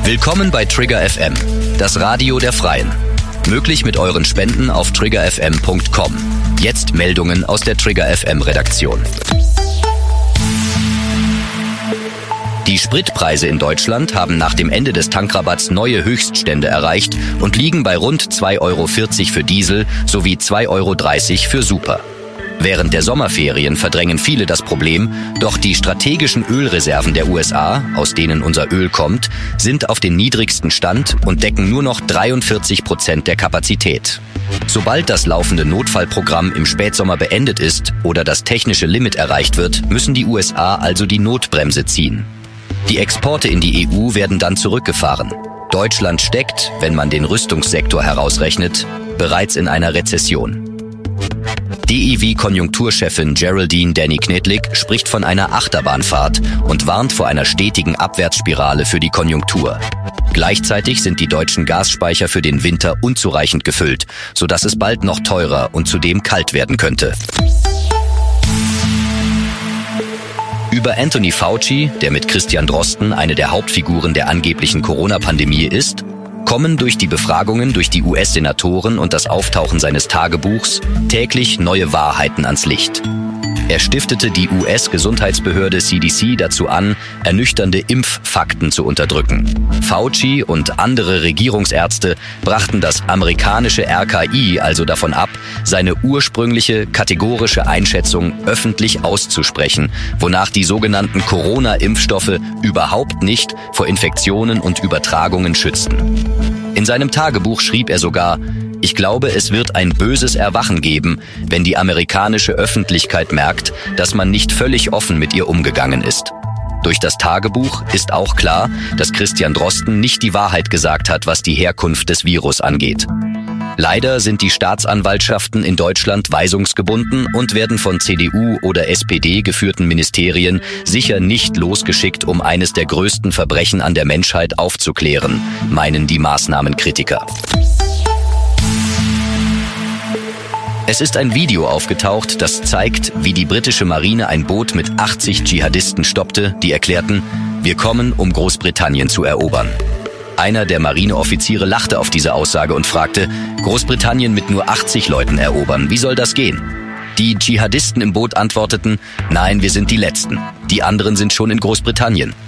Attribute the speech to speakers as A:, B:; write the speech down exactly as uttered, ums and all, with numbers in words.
A: Willkommen bei Trigger F M, das Radio der Freien. Möglich mit euren Spenden auf trigger f m punkt com. Jetzt Meldungen aus der Trigger F M Redaktion. Die Spritpreise in Deutschland haben nach dem Ende des Tankrabatts neue Höchststände erreicht und liegen bei rund zwei Euro vierzig für Diesel sowie zwei Euro dreißig für Super. Während der Sommerferien verdrängen viele das Problem, doch die strategischen Ölreserven der U S A, aus denen unser Öl kommt, sind auf den niedrigsten Stand und decken nur noch dreiundvierzig Prozent der Kapazität. Sobald das laufende Notfallprogramm im Spätsommer beendet ist oder das technische Limit erreicht wird, müssen die U S A also die Notbremse ziehen. Die Exporte in die E U werden dann zurückgefahren. Deutschland steckt, wenn man den Rüstungssektor herausrechnet, bereits in einer Rezession. D I W-Konjunkturchefin Geraldine Danny Knedlik spricht von einer Achterbahnfahrt und warnt vor einer stetigen Abwärtsspirale für die Konjunktur. Gleichzeitig sind die deutschen Gasspeicher für den Winter unzureichend gefüllt, sodass es bald noch teurer und zudem kalt werden könnte. Über Anthony Fauci, der mit Christian Drosten eine der Hauptfiguren der angeblichen Corona-Pandemie ist, kommen durch die Befragungen durch die U S-Senatoren und das Auftauchen seines Tagebuchs täglich neue Wahrheiten ans Licht. Er stiftete die U S-Gesundheitsbehörde C D C dazu an, ernüchternde Impffakten zu unterdrücken. Fauci und andere Regierungsärzte brachten das amerikanische R K I also davon ab, seine ursprüngliche kategorische Einschätzung öffentlich auszusprechen, wonach die sogenannten Corona-Impfstoffe überhaupt nicht vor Infektionen und Übertragungen schützten. In seinem Tagebuch schrieb er sogar: Ich glaube, es wird ein böses Erwachen geben, wenn die amerikanische Öffentlichkeit merkt, dass man nicht völlig offen mit ihr umgegangen ist. Durch das Tagebuch ist auch klar, dass Christian Drosten nicht die Wahrheit gesagt hat, was die Herkunft des Virus angeht. Leider sind die Staatsanwaltschaften in Deutschland weisungsgebunden und werden von C D U oder S P D geführten Ministerien sicher nicht losgeschickt, um eines der größten Verbrechen an der Menschheit aufzuklären, meinen die Maßnahmenkritiker. Es ist ein Video aufgetaucht, das zeigt, wie die britische Marine ein Boot mit achtzig Dschihadisten stoppte, die erklärten: Wir kommen, um Großbritannien zu erobern. Einer der Marineoffiziere lachte auf diese Aussage und fragte: Großbritannien mit nur achtzig Leuten erobern, wie soll das gehen? Die Dschihadisten im Boot antworteten: Nein, wir sind die Letzten. Die anderen sind schon in Großbritannien.